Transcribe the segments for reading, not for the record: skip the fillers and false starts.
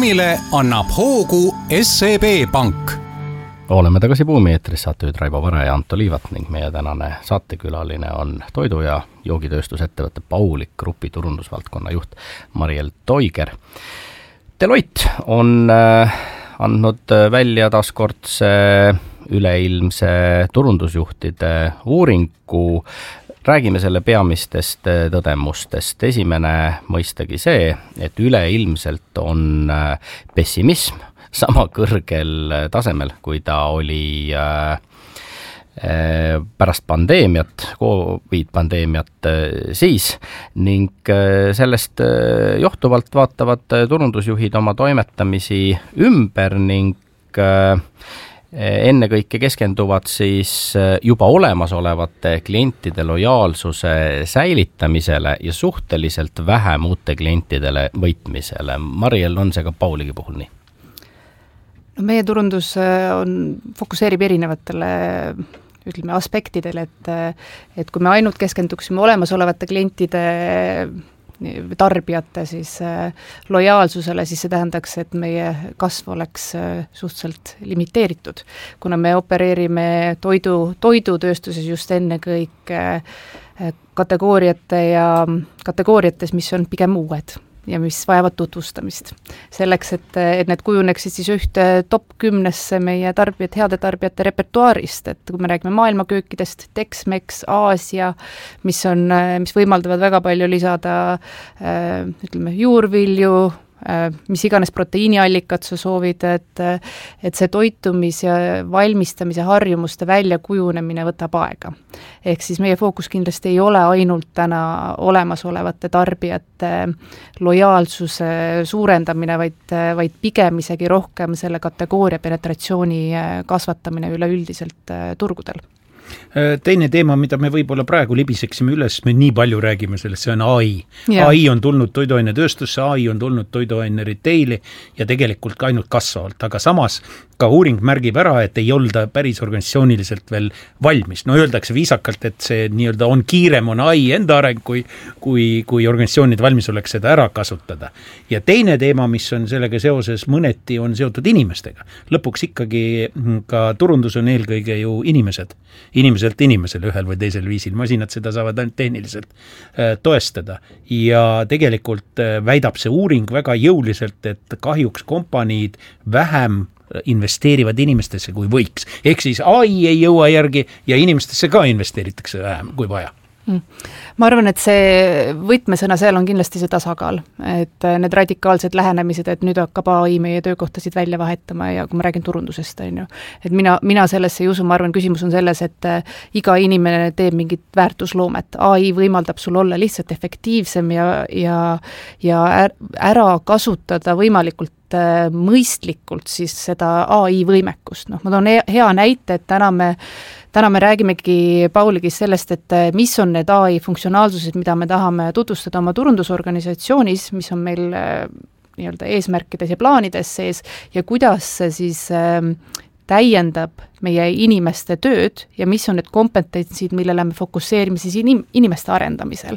reklaamile annab hoogu SEB Pank. Oleme tagasi Buumi eetris, saatejuhid Raivo Vare ja Anto Liivat ning meie tänane saatekülaline on toidu- ja joogitööstusettevõtte Paulik Grupi turundusvaldkonna juht Mariel Toiger. Deloitte on andnud välja taaskordse üleilmse turundusjuhtide uuringu. Räägime selle peamistest tõdemustest. Esimene mõistagi see, et üleilmselt on pessimism sama kõrgel tasemel, kui ta oli pärast pandeemiat, COVID-pandeemiat siis, ning sellest johtuvalt vaatavad turundusjuhid oma toimetamisi ümber ning ennekõike keskenduvad siis juba olemasolevate klientide lojaalsuse säilitamisele ja suhteliselt vähem uute klientidele võitmisele. Mariel, on see ka Pauligi puhul nii? No, meie turundus fokuseerib erinevatele aspektidele, et kui me ainult keskenduksime olemasolevate klientide tarbijate siis lojaalsusele, siis see tähendaks, et meie kasv oleks suhteliselt limiteeritud. Kuna me opereerime toidutööstuses just ennekõike kategooriates, mis on pigem uued ja mis vajavad tutvustamist. Selleks, et need kujuneksid siis ühte top 10 meie heade tarbijate repertuaarist, et kui me räägime maailmaköökidest, Tex-Mex, Aasia, mis võimaldavad väga palju lisada juurvilju, mis iganes proteiiniallikat sa soovid, et see toitumis- ja valmistamise harjumuste väljakujunemine võtab aega. Ehk siis meie fookus kindlasti ei ole ainult täna olemasolevate tarbijate lojaalsuse suurendamine, vaid pigem isegi rohkem selle kategooria penetratsiooni kasvatamine üleüldiselt turgudel. Teine teema, mida me võib-olla praegu libiseksime üles, me nii palju räägime sellest, see on AI. AI on tulnud toiduaine tööstusse, AI on tulnud toiduaine retaili ja tegelikult ainult kasvavalt, aga samas ka uuring märgib ära, et ei olda päris organisatsiooniliselt veel valmis. No öeldakse viisakalt, et see nii-öelda on kiirem, on AI enda areng, kui organisatsioonid valmis oleks seda ära kasutada. Ja teine teema, mis on sellega seoses mõneti, on seotud inimestega. Lõpuks ikkagi ka turundus on eelkõige ju inimeselt inimesele ühel või teisel viisil. Masinad seda saavad ainult tehniliselt toestada. Ja tegelikult väidab see uuring väga jõuliselt, et kahjuks kompaniid vähem investeerivad inimestesse kui võiks. Ehk siis AI ei jõua järgi ja inimestesse ka investeeritakse vähem kui vaja. Ma arvan, et see võtmesõna seal on kindlasti see tasakaal, et need radikaalsed lähenemised, et nüüd hakkab AI meie töökohtasid välja vahetama ja kui ma räägin turundusest, et mina sellesse ei usu, ma arvan, küsimus on selles, et iga inimene teeb mingit väärtusloomet. AI võimaldab sul olla lihtsalt efektiivsem ja ära kasutada võimalikult mõistlikult siis seda AI võimekust. Ma toon hea näite, et täna me räägimegi Pauligis sellest, et mis on need AI funktsionaalsused, mida me tahame tutvustada oma turundusorganisatsioonis, mis on meil nii-öelda eesmärkides ja plaanides sees ja kuidas see siis täiendab meie inimeste tööd ja mis on need kompetentsid, millele me fokusseerime siis inimeste arendamisel.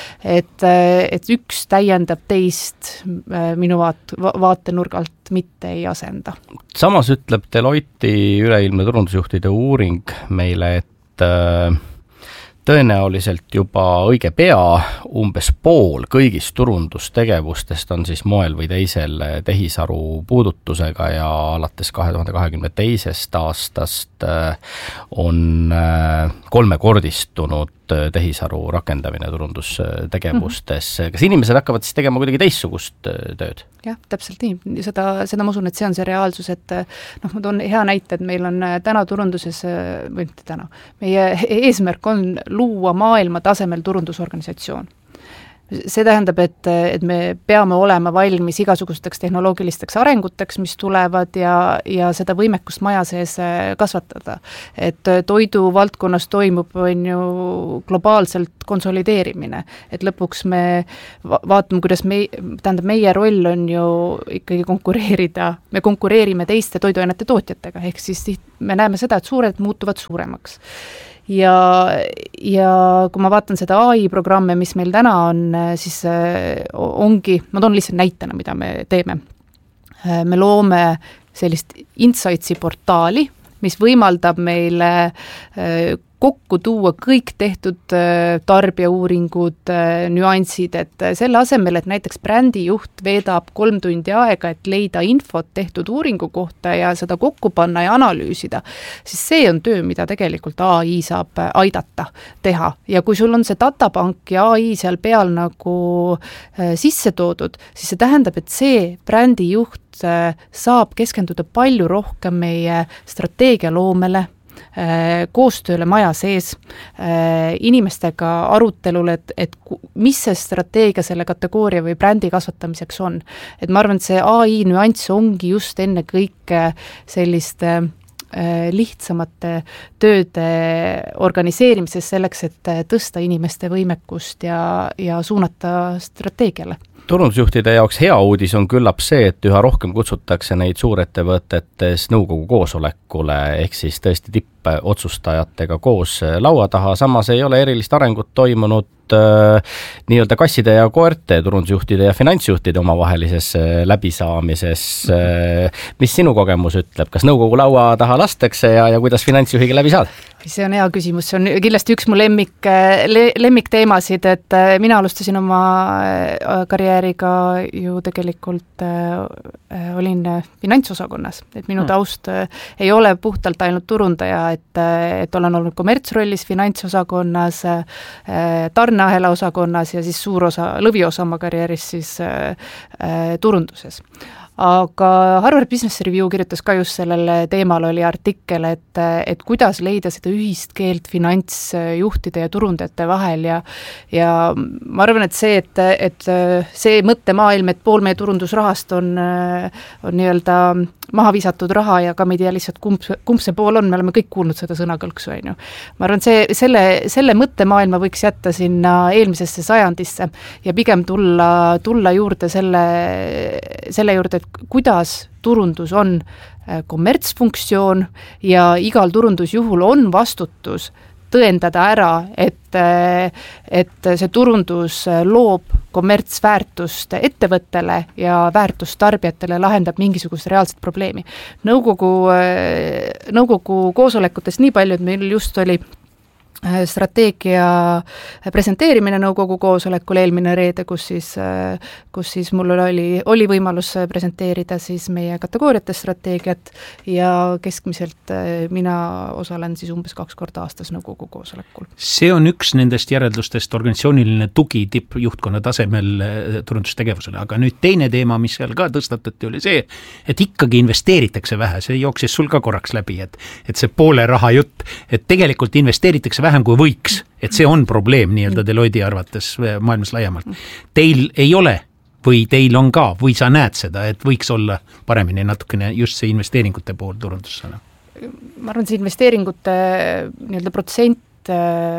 Et üks täiendab teist minu vaatenurgalt mitte ei asenda. Samas ütleb Deloitte üleilmne turundusjuhtide uuring meile, et tõenäoliselt juba õige pea umbes pool kõigist turundustegevustest on siis moel või teisel tehisaru puudutusega ja alates 2022. aastast on kolmekordistunud tehisaru rakendamine turundustegevustes. Kas inimesed hakkavad siis tegema kuidagi teistsugust tööd? Jah, täpselt nii. Seda ma usun, et see on see reaalsus, et ma toon hea näite, et meil on täna turunduses, või mitte täna, meie eesmärk on luua maailma tasemel turundusorganisatsioon. See tähendab, et me peame olema valmis igasugusteks tehnoloogilisteks arenguteks, mis tulevad ja seda võimekust maja sees kasvatada. Et toidu valdkonnas toimub ju globaalselt konsolideerimine. Et lõpuks me vaatame, kuidas meie roll on ju ikkagi me konkureerime teiste toiduainete tootjatega, ehk siis me näeme seda, et suured muutuvad suuremaks. Ja kui ma vaatan seda AI programme, mis meil täna on, siis ongi, ma toon lihtsalt näitena, mida me teeme. me loome sellist insightsi portaali, mis võimaldab meile kokku tuua kõik tehtud tarbijauuringud, nüansid, et selle asemel, et näiteks brändijuht veedab 3 tundi aega, et leida infot tehtud uuringu kohta ja seda kokku panna ja analüüsida, siis see on töö, mida tegelikult AI saab aidata teha. Ja kui sul on see databank ja AI seal peal nagu sisse toodud, siis see tähendab, et see brändijuht saab keskenduda palju rohkem meie strateegialoomele, koostööle maja sees, inimestega arutelule, et mis see strateegia selle kategooria või brändi kasvatamiseks on. Et ma arvan, et see AI nüanss ongi just enne kõike selliste lihtsamate tööde organiseerimises selleks, et tõsta inimeste võimekust ja suunata strateegiale. Turundusjuhtide jaoks hea uudis on küllap see, et üha rohkem kutsutakse neid suurettevõtetes nõukogu koosolekule, ehk siis tõesti tippotsustajatega koos laua taha, samas ei ole erilist arengut toimunud nii-öelda kasside ja koerte turundusjuhtide ja finantsjuhtide omavahelises läbisaamises. Mis sinu kogemus ütleb, kas nõukogu laua taha lastakse ja kuidas finantsjuhiga läbi saada? See on hea küsimus, see on kindlasti üks mu lemmikteemasid, et mina alustasin oma karjääriga ju tegelikult olin finantsosakonnas, et minu taust ei ole puhtalt ainult turundaja, et olen olnud kommertsrollis finantsosakonnas, tarneahela osakonnas ja siis suur osa, lõviosa oma karjääris siis turunduses. Aga Harvard Business Review kirjutas ka just sellele teemal oli artikkel, et kuidas leida seda ühist keelt finantsjuhtide ja turundajate vahel ja ma arvan, et see mõttemaailm, et pool meie turundusrahast on nii-öelda maha visatud raha ja ka me ei tea lihtsalt kumb see pool on, me oleme kõik kuulnud seda sõnakõlksu, on ju. Ma arvan, selle mõttemaailma võiks jätta sinna eelmisesse sajandisse ja pigem tulla juurde selle juurde, et kuidas turundus on kommertsfunktsioon ja igal turundusjuhul on vastutus tõendada ära, et see turundus loob kommertsväärtust ettevõttele ja väärtust tarbijatele, lahendab mingisugust reaalset probleemi. Nõukogu koosolekutest nii palju, et meil just oli strateegia presenteerimine nõukogu koosolekul eelmine reede, kus siis mul oli võimalus presenteerida siis meie kategooriate strateegiat ja keskmiselt mina osalen siis umbes 2 korda aastas nõukogu koosolekul. See on üks nendest järeldustest organisatsiooniline tugi tippjuhtkonna tasemel turundustegevusele, aga nüüd teine teema, mis seal ka tõstatati, oli see, et ikkagi investeeritakse vähe, see jooksis sul ka korraks läbi, et see poole raha jutt, et tegelikult investeeritakse vähem kui võiks, et see on probleem nii-öelda Deloitte arvates maailmas laiemalt. Teil ei ole või teil on ka või sa näed seda, et võiks olla paremini natukene just see investeeringute pool turundussana? Ma arvan, see investeeringute nii-öelda protsent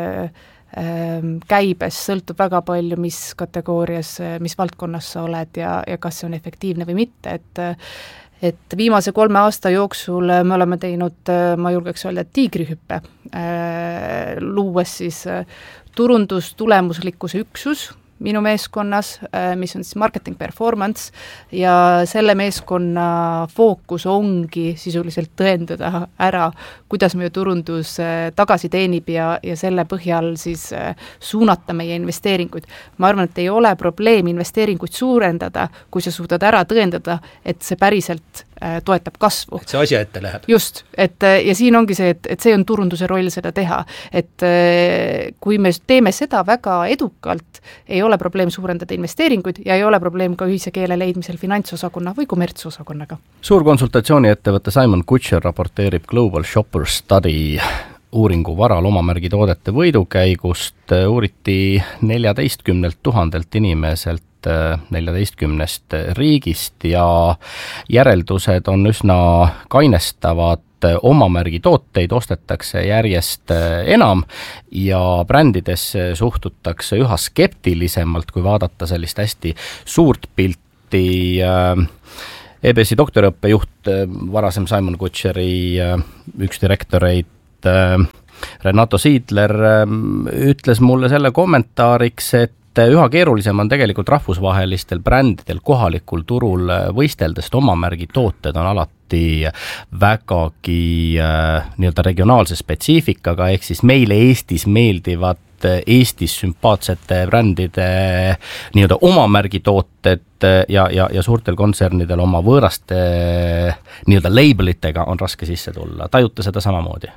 käibes sõltub väga palju, mis kategoorias, mis valdkonnas sa oled ja kas see on efektiivne või mitte, et viimase 3 aasta jooksul me oleme teinud, ma julgeks öelda, tiigrihüppe, luues siis turundustulemuslikkuse üksus minu meeskonnas, mis on siis marketing performance ja selle meeskonna fookus ongi sisuliselt tõendada ära, kuidas meie turundus tagasi teenib ja selle põhjal siis suunata meie investeeringuid. Ma arvan, et ei ole probleem investeeringuid suurendada, kui sa suudad ära tõendada, et see päriselt toetab kasvu. Et see asja ette läheb. Just, ja siin ongi see, et see on turunduse roll seda teha, et kui me teeme seda väga edukalt, ei ole probleem suurendada investeeringuid ja ei ole probleem ka ühise keele leidmisel finantsosakonna või kommertsosakonnaga. Suurkonsultatsiooniettevõtte Simon Kucher raporteerib Global Shopper Study uuringu varal omamärgi toodete võidukäigust, uuriti 14 000 inimeselt 14 riigist ja järeldused on üsna kainestavad. Omamärgi tooteid ostetakse järjest enam ja brändidesse suhtutakse üha skeptilisemalt, kui vaadata sellist hästi suurt pilti. EBS-i doktoriõppejuht, varasem Simon Kucheri üks direktoreid Renato Siidler ütles mulle selle kommentaariks, et üha keerulisem on tegelikult rahvusvahelistel brändidel kohalikul turul võistelda, sest oma märgi tooted on alati vägagi nii-öelda regionaalse spetsiifikaga, ehk siis meile Eestis meeldivad Eestis sümpaatsete brändide nii-öelda oma märgi tooted ja suurtel kontsernidel oma võõraste nii-öelda labelitega on raske sisse tulla. Tajute seda samamoodi?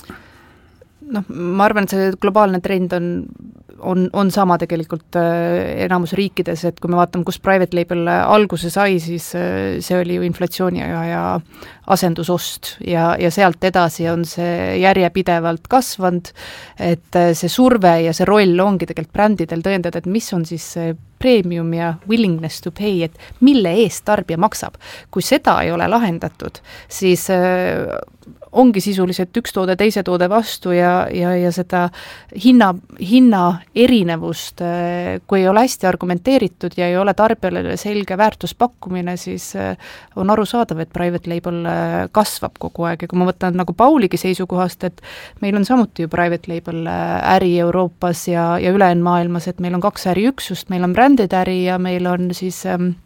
Ma arvan, et see globaalne trend on sama tegelikult enamus riikides, et kui me vaatame, kus private label alguse sai, siis see oli ju inflatsiooni ja asendusost ja sealt edasi on see järjepidevalt kasvanud, et see surve ja see roll ongi tegelikult brändidel tõendada, et mis on siis see premium ja willingness to pay, et mille eest tarbija maksab. Kui seda ei ole lahendatud, siis ongi sisuliselt üks toode teise toode vastu ja seda hinna erinevust, kui ei ole hästi argumenteeritud ja ei ole tarbijale selge väärtuspakkumine, siis on arusaadav, et private label kasvab kogu aeg ja kui ma võtan nagu Pauligi seisukohast, et meil on samuti ju private label äri Euroopas ja ülejäänud maailmas, et meil on 2 äriüksust, meil on brändide äri ja meil on siis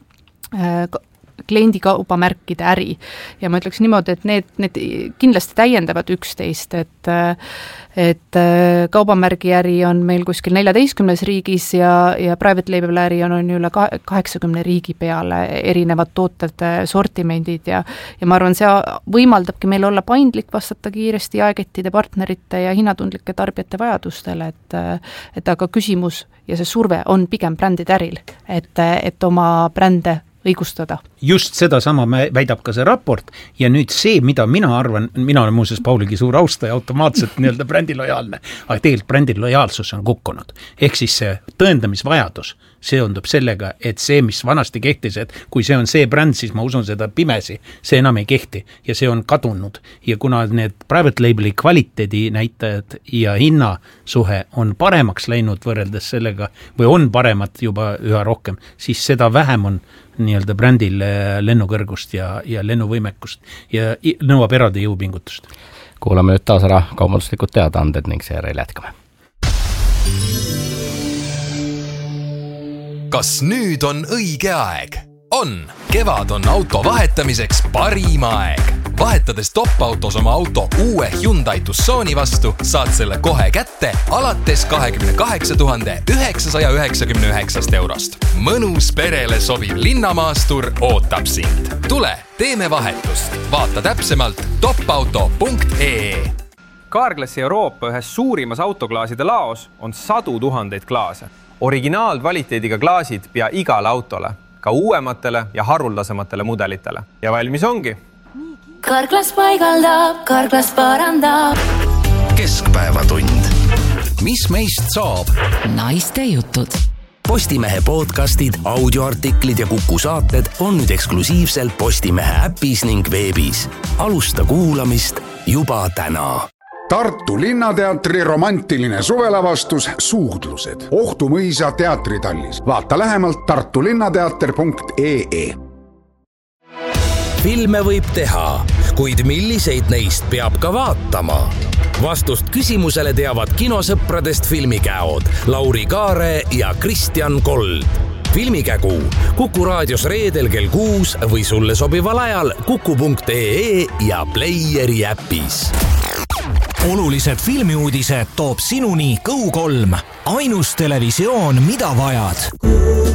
kliendikaubamärkide äri ja ma ütleks niimoodi, et need kindlasti täiendavad üksteist, et kaubamärgi äri on meil kuskil 14 riigis ja private label äri on üle 80 riigi peale erinevad tooted, sortimendid ja ma arvan, see võimaldabki meil olla paindlik, vastata kiiresti jaekettide, partnerite ja hinnatundlike tarbijate vajadustele, et aga küsimus ja see surve on pigem brändide äril, et oma brände õigustada. Just seda sama väidab ka see raport ja nüüd see, mida mina arvan, mina olen muuseas Pauligi suur austaja, automaatselt nii-öelda brändilojaalne, aga tegelikult brändilojaalsus on kukkunud. Ehk siis see tõendamisvajadus seondub sellega, et see, mis vanasti kehtis, et kui see on see bränd, siis ma usun seda pimesi, see enam ei kehti ja see on kadunud. Ja kuna need private labeli kvaliteedi näitajad ja hinnasuhe on paremaks läinud võrreldes sellega või on paremat juba üha rohkem, siis seda vähem on nii-öelda brändil lennukõrgust ja lennuvõimekust ja nõuab eraldi jõupingutust. Kuulame nüüd taas ära kaubanduslikud teadaanded ning seejärel jätkame. Kas nüüd on õige aeg? On! Kevad on auto vahetamiseks parim aeg. Vahetades top-autos oma auto uue Hyundai Tucsoni vastu, saad selle kohe kätte alates 28 999 eurost. Mõnus perele sobiv linnamaastur ootab sind. Tule, teeme vahetust. Vaata täpsemalt topauto.ee. Carglassi Euroopa ühes suurimas autoklaaside laos on 100 000 klaase. Originaalkvaliteediga klaasid pea igale autole, ka uuematele ja haruldasematele mudelitele. Ja valmis ongi. Carglass paigaldab, Carglass parandab. Keskpäevatund. Mis meist saab? Naiste jutud. Postimehe podcastid, audioartiklid ja Kuku saated on nüüd eksklusiivselt Postimehe äpis ning veebis. Alusta kuulamist juba täna. Tartu Linnateatri romantiline suvelavastus Suudlused. Ohtu mõisa teatritallis. Vaata lähemalt tartulinnateater.ee. Filme võib teha, kuid milliseid neist peab ka vaatama? Vastust küsimusele teavad kinosõpradest filmikäod Lauri Kaare ja Kristjan Kold. Filmikägu Kuku raadios reedel kell 6 või sulle sobival ajal kuku.ee ja Playeri äpis. Olulised filmiuudised toob sinuni Go3, ainus televisioon, mida vajad.